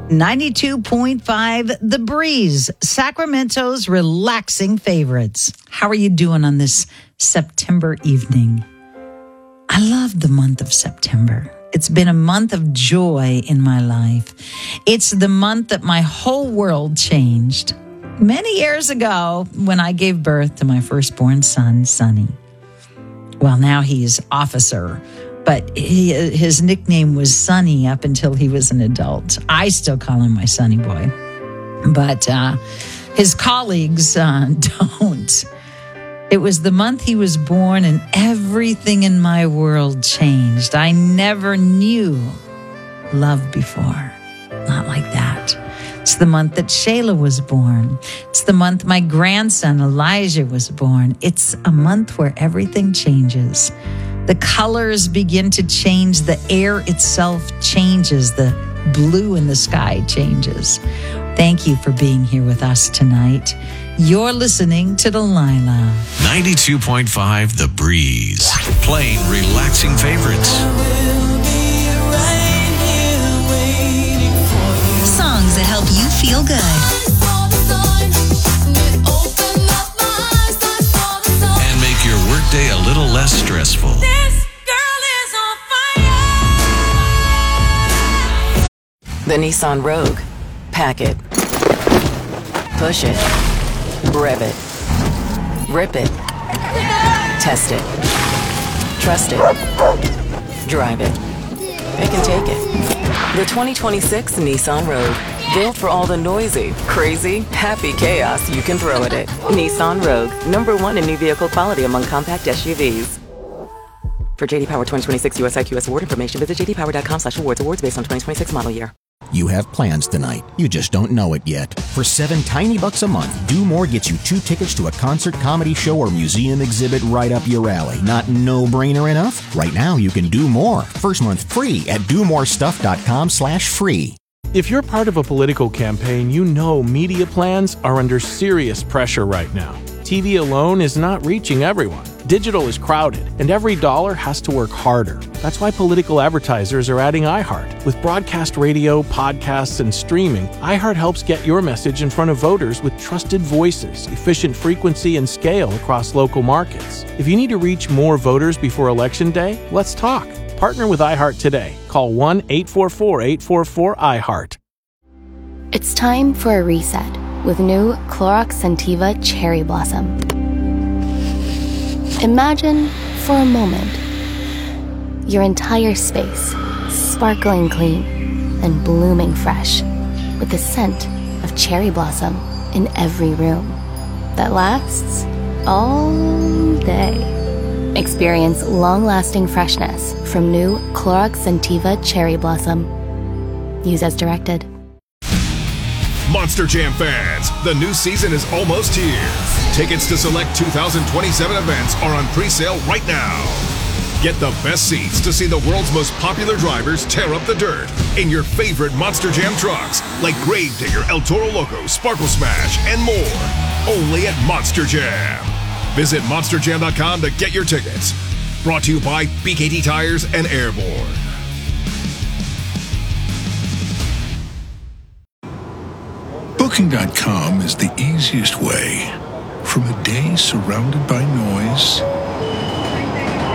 92.5 The Breeze, Sacramento's relaxing favorites. How are you doing on this September evening? I love the month of September. It's been a month of joy in my life. It's the month that my whole world changed. Many years ago, when I gave birth to my firstborn son, Sonny. Well, now he's Officer, but his nickname was Sonny up until he was an adult. I still call him my Sonny boy, but his colleagues don't. It was the month he was born and everything in my world changed. I never knew love before. Not like that. It's the month that Shayla was born. It's the month my grandson Elijah was born. It's a month where everything changes. The colors begin to change. The air itself changes. The blue in the sky changes. Thank you for being here with us tonight. You're listening to Delilah. 92.5 The Breeze. Playing relaxing favorites. Songs that help you feel good. And make your workday a little less stressful. This girl is on fire. The Nissan Rogue. Pack it. Push it. Rev it. Rip it. Test it. Trust it. Drive it. Pick and take it. The 2026 Nissan Rogue. Built for all the noisy, crazy, happy chaos you can throw at it. Nissan Rogue. #1 in new vehicle quality among compact SUVs. For JD Power 2026 US IQS award information, visit jdpower.com/awards. Awards based on 2026 model year. You have plans tonight. You just don't know it yet. For $7 tiny bucks a month, Do More gets you 2 tickets to a concert, comedy show, or museum exhibit right up your alley. Not no-brainer enough? Right now, you can do more. First month free at domorestuff.com/free. If you're part of a political campaign, you know media plans are under serious pressure right now. TV alone is not reaching everyone. Digital is crowded, and every dollar has to work harder. That's why political advertisers are adding iHeart. With broadcast radio, podcasts, and streaming, iHeart helps get your message in front of voters with trusted voices, efficient frequency, and scale across local markets. If you need to reach more voters before Election Day, let's talk. Partner with iHeart today. Call 1-844-844-iHeart. It's time for a reset with new Clorox Scentiva Cherry Blossom. Imagine, for a moment, your entire space sparkling clean and blooming fresh with the scent of cherry blossom in every room that lasts all day. Experience long-lasting freshness from new Clorox Scentiva Cherry Blossom. Use as directed. Monster Jam fans, the new season is almost here. Tickets to select 2027 events are on pre-sale right now. Get the best seats to see the world's most popular drivers tear up the dirt in your favorite Monster Jam trucks like Gravedigger, El Toro Loco, Sparkle Smash, and more. Only at Monster Jam. Visit monsterjam.com to get your tickets. Brought to you by BKT Tires and Airborne. Booking.com is the easiest way. From a day surrounded by noise